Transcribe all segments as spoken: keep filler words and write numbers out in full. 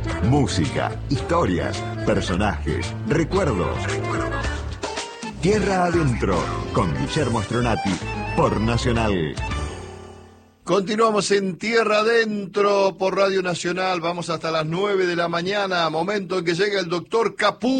Música, historias, personajes, recuerdos. Tierra Adentro, con Guillermo Stronati, por Nacional. Continuamos en Tierra Adentro por Radio Nacional. Vamos hasta las nueve de la mañana, momento en que llega el doctor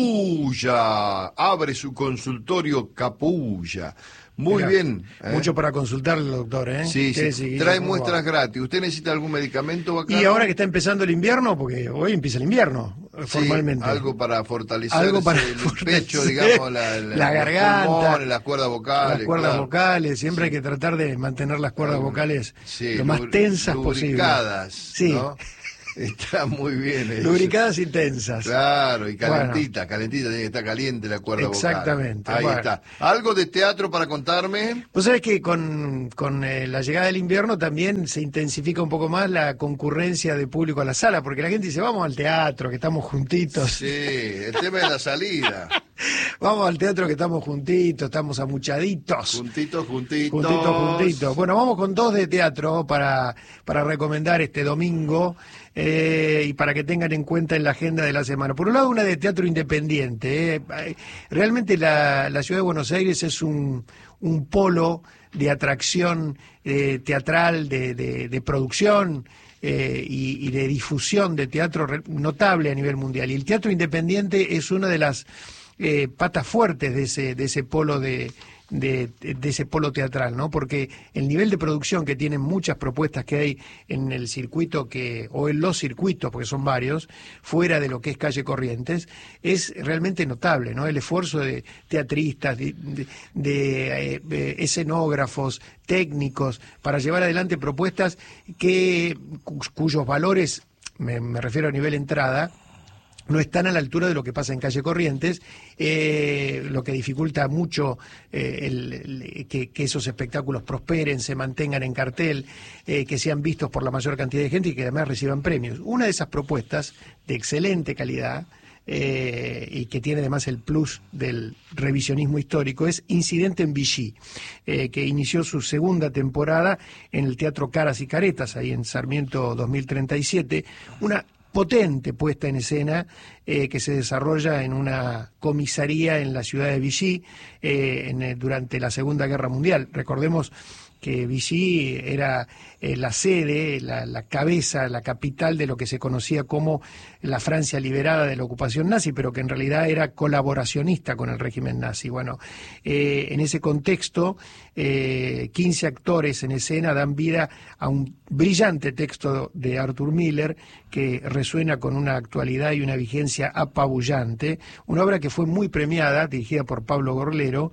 Capulla. Abre su consultorio Capulla. Muy Mirá, bien. ¿eh? Mucho para consultarle, doctor, ¿eh? Sí, sí. Seguir, Trae muestras gratis. ¿Usted necesita algún medicamento acá? Y ahora que está empezando el invierno, porque hoy empieza el invierno, sí, formalmente. Algo para fortalecer algo para el fortalecer pecho, digamos, la, la, la garganta, los pulmones, las cuerdas vocales. Las cuerdas claro. vocales, siempre sí. Hay que tratar de mantener las cuerdas Algo, vocales sí, lo más tensas posible. Lubricadas, sí. ¿no? Está muy bien eso. Lubricadas y tensas. Claro, y calentita, bueno. calentita, tiene que estar caliente la cuerda Exactamente, vocal. Ahí bueno. está. ¿Algo de teatro para contarme? Vos sabés que con, con eh, la llegada del invierno también se intensifica un poco más la concurrencia de público a la sala, porque la gente dice, vamos al teatro, que estamos juntitos. Sí, el tema de la salida. Vamos al teatro que estamos juntitos, estamos amuchaditos. Juntitos, juntitos. Juntitos, juntitos. Bueno, vamos con dos de teatro para, para recomendar este domingo eh, y para que tengan en cuenta en la agenda de la semana. Por un lado, una de teatro independiente. Eh. Realmente la, la ciudad de Buenos Aires es un, un polo de atracción eh, teatral, de, de, de producción eh, y, y de difusión de teatro notable a nivel mundial. Y el teatro independiente es una de las Eh, patas fuertes de ese de ese polo de, de, de ese polo teatral, ¿no? Porque el nivel de producción que tienen muchas propuestas que hay en el circuito que o en los circuitos, porque son varios, fuera de lo que es Calle Corrientes, es realmente notable, ¿no? El esfuerzo de teatristas, de, de, de eh, eh, escenógrafos, técnicos, para llevar adelante propuestas que cu cuyos valores, me, me refiero a nivel entrada, no están a la altura de lo que pasa en Calle Corrientes, eh, lo que dificulta mucho eh, el, el, que, que esos espectáculos prosperen, se mantengan en cartel, eh, que sean vistos por la mayor cantidad de gente y que además reciban premios. Una de esas propuestas de excelente calidad eh, y que tiene además el plus del revisionismo histórico es Incidente en Vichy, eh, que inició su segunda temporada en el Teatro Caras y Caretas, ahí en Sarmiento dos mil treinta y siete, una potente puesta en escena eh, que se desarrolla en una comisaría en la ciudad de Vichy eh, en, durante la Segunda Guerra Mundial. Recordemos que Vichy era eh, la sede, la, la cabeza, la capital de lo que se conocía como la Francia liberada de la ocupación nazi, pero que en realidad era colaboracionista con el régimen nazi. Bueno, eh, en ese contexto, eh, quince actores en escena dan vida a un brillante texto de Arthur Miller que resuena con una actualidad y una vigencia apabullante, una obra que fue muy premiada, dirigida por Pablo Gorlero,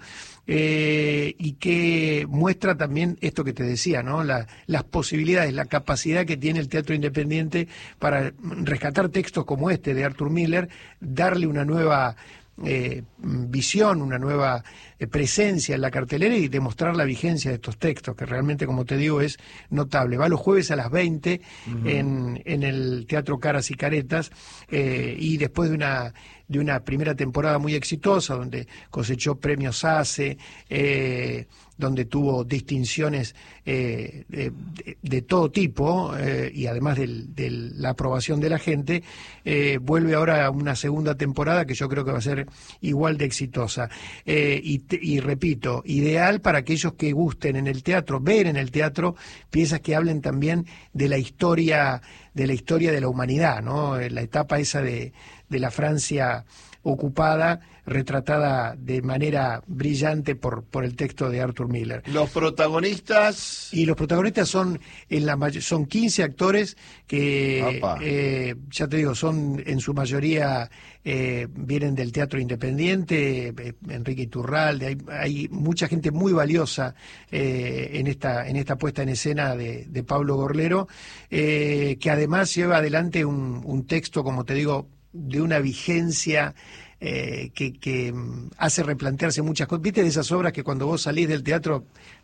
Eh, y que muestra también esto que te decía, ¿no? La, las posibilidades, la capacidad que tiene el teatro independiente para rescatar textos como este de Arthur Miller, darle una nueva eh, visión, una nueva eh, presencia en la cartelera y demostrar la vigencia de estos textos, que realmente, como te digo, es notable. Va los jueves a las veinte uh-huh. en, en el Teatro Caras y Caretas eh, y después de una de una primera temporada muy exitosa, donde cosechó premios ACE, eh, donde tuvo distinciones eh, de, de, de todo tipo, eh, y además de la aprobación de la gente, eh, vuelve ahora a una segunda temporada que yo creo que va a ser igual de exitosa. Eh, y, y repito, ideal para aquellos que gusten en el teatro, ver en el teatro piezas que hablen también de la historia, de la historia de la humanidad, ¿no? La etapa esa de de la Francia ocupada, retratada de manera brillante por, por el texto de Arthur Miller. Los protagonistas... Y los protagonistas son en la son quince actores que, eh, ya te digo, son en su mayoría, eh, vienen del teatro independiente, eh, Enrique Iturralde, hay, hay mucha gente muy valiosa eh, en esta en esta puesta en escena de, de Pablo Gorlero, eh, que además lleva adelante un, un texto, como te digo, de una vigencia eh, que, que hace replantearse muchas cosas. ¿Viste de esas obras que cuando vos salís del teatro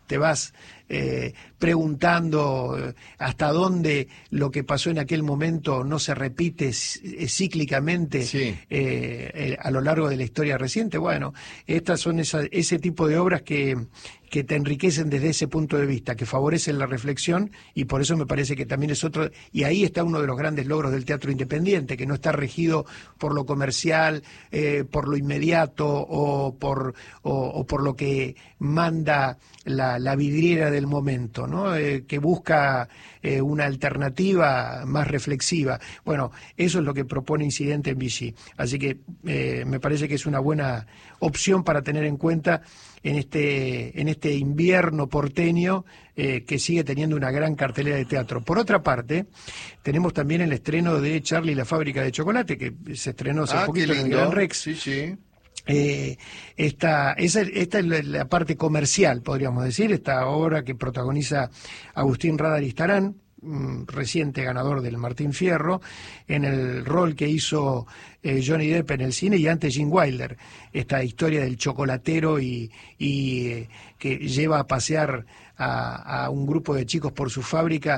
te vas eh, preguntando eh, hasta dónde lo que pasó en aquel momento no se repite c- cíclicamente Sí. eh, eh, a lo largo de la historia reciente. Bueno, estas son esa, ese tipo de obras que, que te enriquecen desde ese punto de vista, que favorecen la reflexión, y por eso me parece que también es otro, y ahí está uno de los grandes logros del teatro independiente, que no está regido por lo comercial, eh, por lo inmediato o por, o, o por lo que manda la, la vidriera del momento, ¿no? Eh, que busca eh, una alternativa más reflexiva. Bueno, eso es lo que propone Incidente en Vichy. Así que eh, me parece que es una buena opción para tener en cuenta en este, en este invierno porteño eh, que sigue teniendo una gran cartelera de teatro. Por otra parte, tenemos también el estreno de Charlie y la fábrica de chocolate, que se estrenó hace Ah, poquito qué en el lindo. Gran Rex. Sí, sí. Eh, esta, esa, esta es la, la parte comercial, podríamos decir, esta obra que protagoniza Agustín Rada Aristarán, mm, reciente ganador del Martín Fierro, en el rol que hizo eh, Johnny Depp en el cine, y antes Gene Wilder, esta historia del chocolatero y, y eh, que lleva a pasear a, a un grupo de chicos por su fábrica